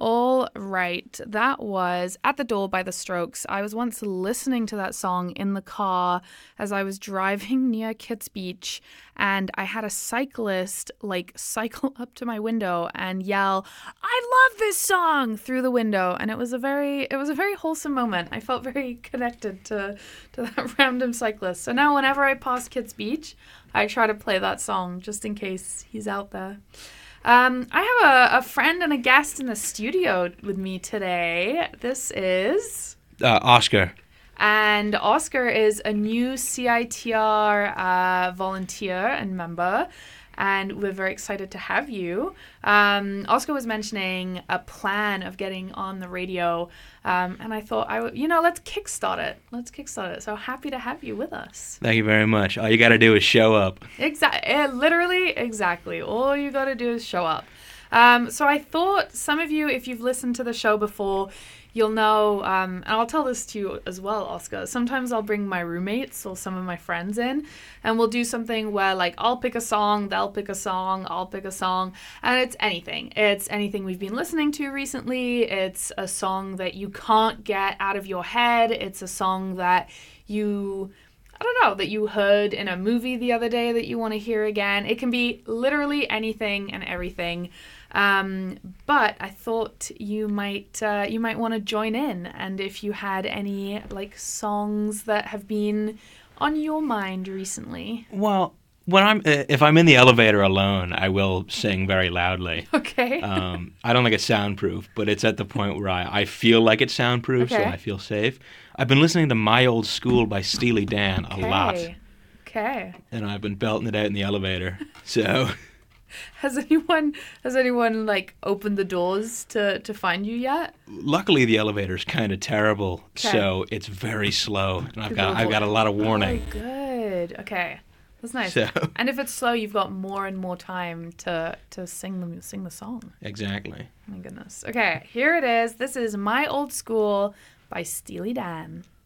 All right. That was At the Door by The Strokes. I was once listening to that song in the car as I was driving near Kits Beach, and I had a cyclist cycle up to my window and yell, "I love this song!" through the window, and it was a very wholesome moment. I felt very connected to that random cyclist. So now whenever I pass Kits Beach, I try to play that song just in case he's out there. I have a friend and a guest in the studio with me today. This is... Oscar. And Oscar is a new CITR volunteer and member, and we're very excited to have you. Oscar was mentioning a plan of getting on the radio, and I thought, let's kickstart it. So happy to have you with us. Thank you very much. All you got to do is show up. Exactly. All you got to do is show up. So I thought some of you, if you've listened to the show before, you'll know, and I'll tell this to you as well, Oscar. Sometimes I'll bring my roommates or some of my friends in, and we'll do something where, I'll pick a song, they'll pick a song, I'll pick a song, and it's anything. It's anything we've been listening to recently. It's a song that you can't get out of your head. It's a song that that you heard in a movie the other day that you want to hear again. It can be literally anything and everything. But I thought you might want to join in, and if you had any songs that have been on your mind recently. Well, if I'm in the elevator alone, I will sing very loudly. Okay. I don't think it's soundproof, but it's at the point where I feel like it's soundproof, so I feel safe. I've been listening to My Old School by Steely Dan a lot. Okay. And I've been belting it out in the elevator. So Has anyone opened the doors to find you yet? Luckily the elevator's kind of terrible, so it's very slow, and I've got a lot of warning. Oh, good. Okay. That's nice. So, and if it's slow, you've got more and more time to sing the song. Exactly. Oh my goodness. Okay, here it is. This is My Old School by Steely Dan.